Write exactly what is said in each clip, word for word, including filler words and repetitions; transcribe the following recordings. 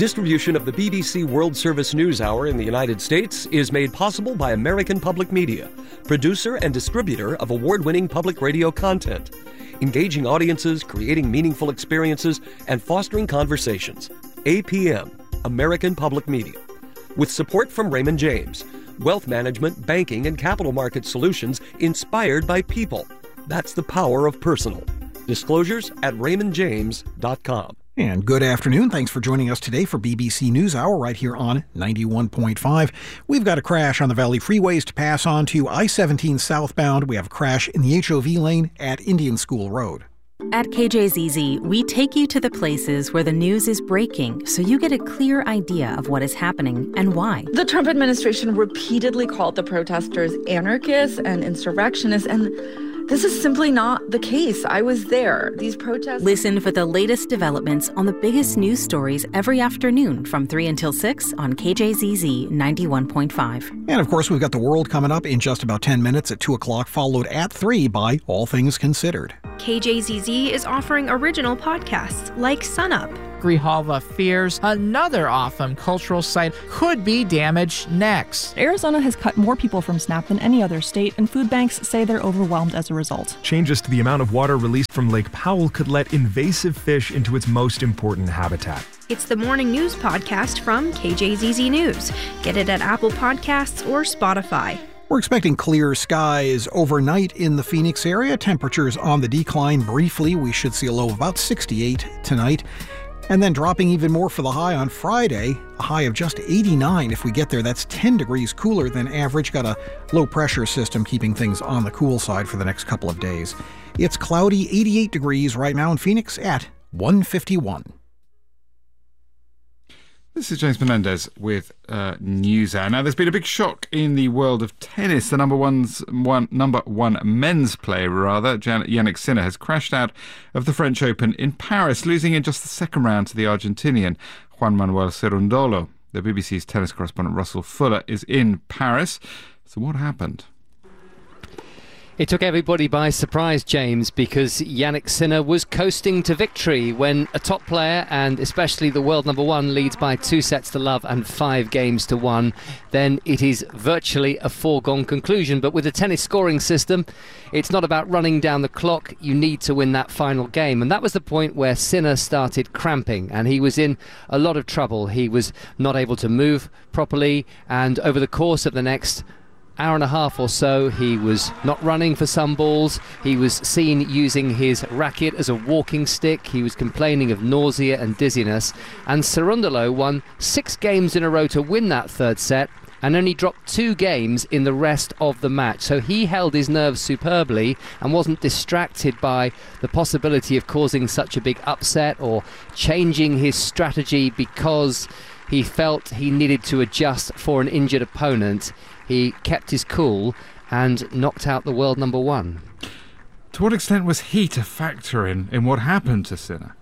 Distribution of the B B C World Service News Hour in the United States is made possible by American Public Media, producer and distributor of award-winning public radio content, engaging audiences, creating meaningful experiences, and fostering conversations. A P M, American Public Media. With support from Raymond James, wealth management, banking, and capital market solutions inspired by people. That's the power of personal. Disclosures at raymond james dot com. And good afternoon. Thanks for joining us today for B B C NewsHour right here on ninety-one point five. We've got a crash on the Valley Freeways to pass on to I seventeen southbound. We have a crash in the H O V lane at Indian School Road. At K J Z Z, we take you to the places where the news is breaking so you get a clear idea of what is happening and why. The Trump administration repeatedly called the protesters anarchists and insurrectionists, and this is simply not the case. I was there. These protests... Listen for the latest developments on the biggest news stories every afternoon from three until six on K J Z Z ninety-one point five. And of course, we've got the world coming up in just about ten minutes at two o'clock, followed at three by All Things Considered. K J Z Z is offering original podcasts like Sunup. Grijalva fears another Otham cultural site could be damaged next. Arizona has cut more people from SNAP than any other state, and food banks say they're overwhelmed as a result. Changes to the amount of water released from Lake Powell could let invasive fish into its most important habitat. It's the morning news podcast from K J Z Z News. Get it at Apple Podcasts or Spotify. We're expecting clear skies overnight in the Phoenix area. Temperatures on the decline briefly. We should see a low of about sixty-eight tonight. And then dropping even more for the high on Friday, a high of just eighty-nine. If we get there, that's ten degrees cooler than average. Got a low pressure system keeping things on the cool side for the next couple of days. It's cloudy, eighty-eight degrees right now in Phoenix at one fifty-one. This is James Menendez with uh, NewsHour. Now, there's been a big shock in the world of tennis. The number one's one number one men's player, rather, Jan- Jannik Sinner, has crashed out of the French Open in Paris, losing in just the second round to the Argentinian Juan Manuel Cerundolo. The B B C's tennis correspondent Russell Fuller is in Paris. So what happened? It took everybody by surprise, James, because Jannik Sinner was coasting to victory when a top player, and especially the world number one, leads by two sets to love and five games to one. Then it is virtually a foregone conclusion. But with the tennis scoring system, it's not about running down the clock. You need to win that final game. And that was the point where Sinner started cramping, and he was in a lot of trouble. He was not able to move properly, and over the course of the next hour and a half or so, he was not running for some balls. He was seen using his racket as a walking stick. He was complaining of nausea and dizziness. And Cerundolo won six games in a row to win that third set and only dropped two games in the rest of the match. So he held his nerves superbly and wasn't distracted by the possibility of causing such a big upset or changing his strategy because he felt he needed to adjust for an injured opponent. He kept his cool and knocked out the world number one. To what extent was heat a factor in, in what happened to Sinner?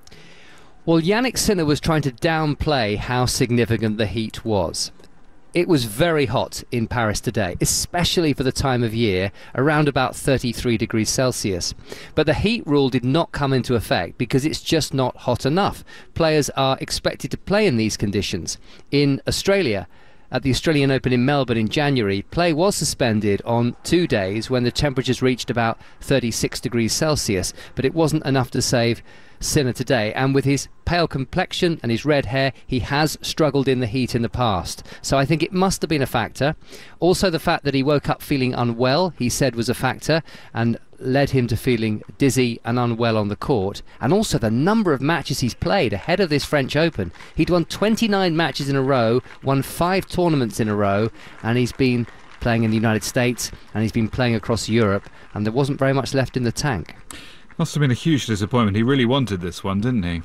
Well, Jannik Sinner was trying to downplay how significant the heat was. It was very hot in Paris today, especially for the time of year, around about thirty-three degrees Celsius. But the heat rule did not come into effect because it's just not hot enough. Players are expected to play in these conditions. In Australia, at the Australian Open in Melbourne in January, play was suspended on two days when the temperatures reached about thirty-six degrees Celsius, but it wasn't enough to save Sinner today. And with his pale complexion and his red hair, he has struggled in the heat in the past. So I think it must have been a factor. Also, the fact that he woke up feeling unwell, he said, was a factor and led him to feeling dizzy and unwell on the court. And also the number of matches he's played ahead of this French Open. He'd won twenty-nine matches in a row, won five tournaments in a row, and he's been playing in the United States and he's been playing across Europe, and there wasn't very much left in the tank. Must have been a huge disappointment. He really wanted this one, didn't he?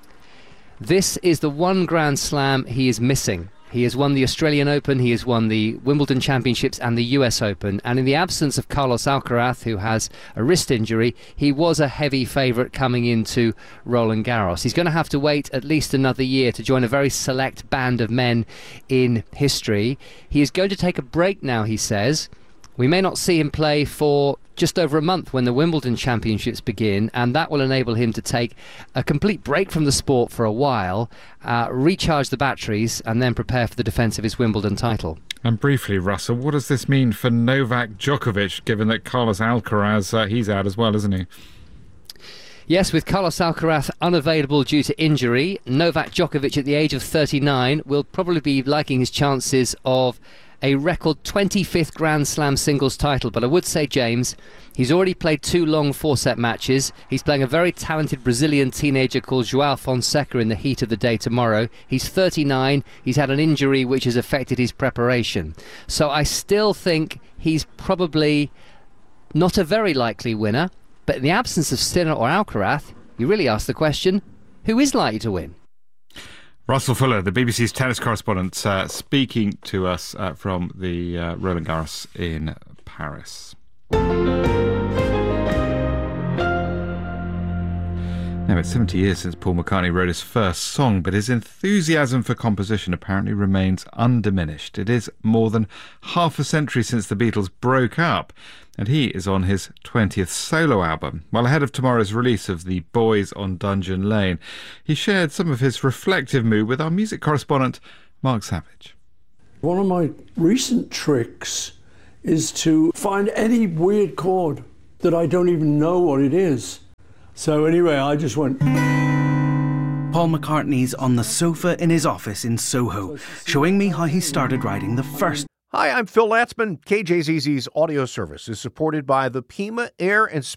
This is the one Grand Slam he is missing. He has won the Australian Open, he has won the Wimbledon Championships and the U S Open, and in the absence of Carlos Alcaraz, who has a wrist injury, he was a heavy favourite coming into Roland Garros. He's going to have to wait at least another year to join a very select band of men in history. He is going to take a break now, he says, We may not see him play for just over a month when the Wimbledon Championships begin, and that will enable him to take a complete break from the sport for a while, uh, recharge the batteries, and then prepare for the defence of his Wimbledon title. And briefly, Russell, what does this mean for Novak Djokovic, given that Carlos Alcaraz, uh, he's out as well, isn't he? Yes, with Carlos Alcaraz unavailable due to injury, Novak Djokovic at the age of thirty-nine will probably be liking his chances of a record twenty-fifth Grand Slam singles title. But I would say, James, he's already played two long four-set matches. He's playing a very talented Brazilian teenager called João Fonseca in the heat of the day tomorrow. He's thirty-nine. He's had an injury which has affected his preparation. So I still think he's probably not a very likely winner. But in the absence of Sinner or Alcaraz, you really ask the question, who is likely to win? Russell Fuller, the B B C's tennis correspondent, uh, speaking to us uh, from the uh, Roland Garros in Paris. Now, it's seventy years since Paul McCartney wrote his first song, but his enthusiasm for composition apparently remains undiminished. It is more than half a century since the Beatles broke up, and he is on his twentieth solo album. Well ahead of tomorrow's release of The Boys on Dungeon Lane, he shared some of his reflective mood with our music correspondent, Mark Savage. One of my recent tricks is to find any weird chord that I don't even know what it is. So anyway, I just went... Paul McCartney's on the sofa in his office in Soho, showing me how he started writing the first. Hi, I'm Phil Latzman. K J Z Z's audio service is supported by the Pima Air and Space